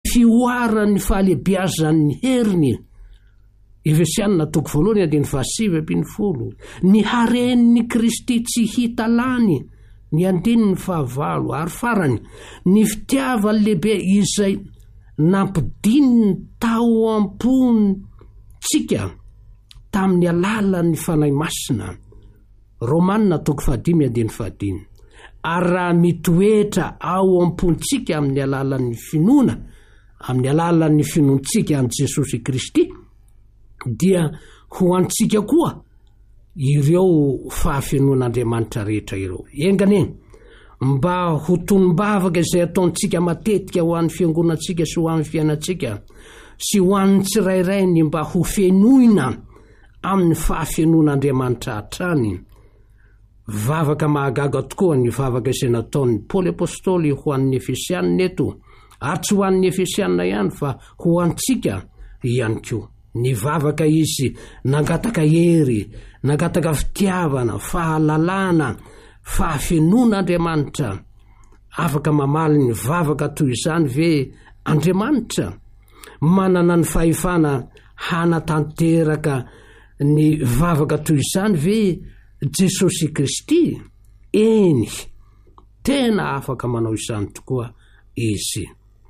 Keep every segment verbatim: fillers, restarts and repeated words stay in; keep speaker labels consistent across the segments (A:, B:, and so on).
A: fioarany fahalebiazan'ny heriny Efesianina toko voalohany andiny fahasivy ambin'ny folo. Ny haren'ny Kristy tsy hita lany, ny andininy fahavalo ary farany, ny fitiavany lehibe izay nampidininy tao ampontsika tamin'ny alalan'ny fanahy masina. Romanina toko fahadimy andiny fahadimy. Ary raha mitoetra ao ampontsika amin'ny alalan'ny finoana, amin'ny alalan'ny finoantsika amin'i Jesosy Kristy, dia ho antsika koa ireo fahafenoan'Andriamanitra rehetra ireo. Engane, mba ho tonombavaka izay ataontsika matetika ho an'ny fiangonantsika sy ho an'ny fiainantsika, sy ho an'ny tsirairay ny mba ho fenoina amin'ny fahafenoan'Andriamanitra hatrany. Vavaka mahagaga tokoa ny vavaka izay nataon'ny Paoly apôstôly ho an'ny Efesianina eto, ary tsy ho an'ny Efesianina ihany fa ho antsika ihany koa. Ny vavaka izy nangataka hery, nangataka fitiavana, fahalalana, fahafenoan'Andriamanitra. Afaka mamaly ny vavaka toy izany ve Andriamanitra? Manana ny fahefana hanatanteraka ny vavaka toy izany ve Jesosy Kristy? Eny, tena afaka manao izany tokoa izy.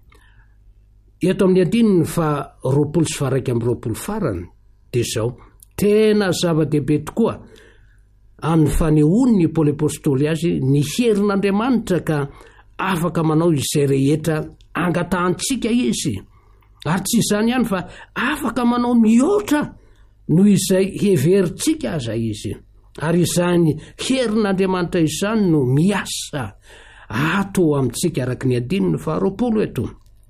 A: Eto amin'ny andininy fa roapolo sy faraiky amin'ny roapolo farany, dia izao, tena zava-dehibe tokoa amin'ny fanehoany Paoly apôstôly azy ny herin'Andriamanitra ka afaka manao izay rehetra angatahantsika izy. Ary tsy izany ihany fa afaka manao mihoatra noho izay heverintsika aza izy. Ary izany herin'Andriamanitra izany no miasa ato amintsika araka ny andininy fa roapolo eto.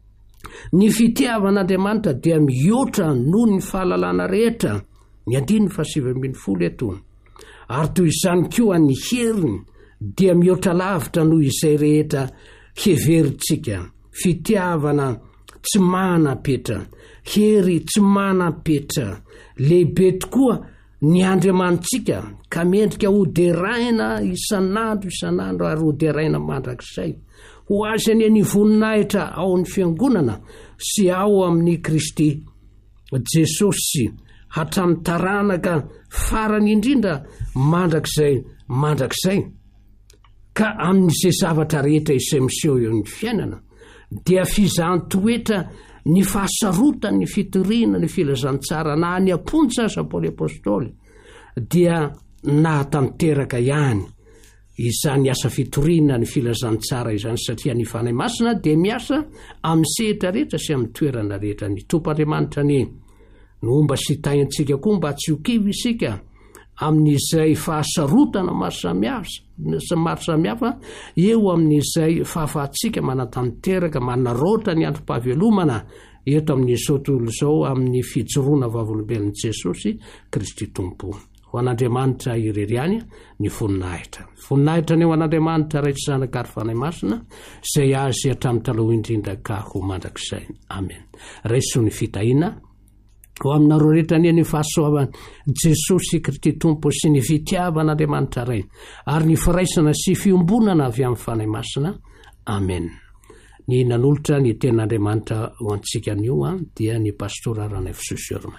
A: Ny fitiavan'Andriamanitra dia mihoatra noho ny fahalalana rehetra, ny andininy fahasivy ambin'ny folo eto. Ary toy izany koa ny heriny dia mihoatra lavitra noho izay rehetra heverintsika. Fitiavana tsy mana-petra, hery tsy mana-petra, lehibe tokoa ny andriamantsika ka mendrika ho deraina isan'andro isan'andro ary ho deraina mandrakizay. Ho azy any ny voninahitra ao amin'ny fiangonana sy ao amin'ny Kristy Jesosy hatramin'ny taranaka farany indrindra mandrakizay mandrakizay. Ka amin'izay zavatra rehetra izay miseho eo ny fiainana dia fizahantooetra ny fahasarota, ny fitoriana, ny filazantsara na ny ampontsy aza Paoly apôstôly dia nahatanteraka ihany izany asa fitoriana, ny filazantsara izany, satria ny fanahy masina dia miasa amin'ny sehatra rehetra sy amin'ny toerana rehetra. Ny Tompoandriamanitra ny nomba sy taintsika koa mba tsy ho kivy isika amin'izay fahasarotana maro samihafa maro samihafa eo amin'izay fahafahantsika manatanteraka, manaroatra ny androm-pahavelomana eto amin'izao tontolo izao amin'ny fijoroana vavolombelon'i Jesosy Kristy Tompo. Ho an'Andriamanitra irery ihany ny voninahitra. Voninahitra ny ho an'Andriamanitra raitra zanaka ary fanahy masina izay azy hatramin'ny taloha indrindra ka ho mandrakizay. Amen. Raiso ny fitahiana ho aminareo rehetra ny ny fahasoavan'i Jesosy Kristy Tompo sy ny fitiavan'Andriamanitra ray ary ny firaisana sy fiombonana avy amin'ny fanahy masina. Amen. Ny nanolotra ny ten'Andriamanitra ho antsika anio dia ny pastora Ranaivo Sosiorma.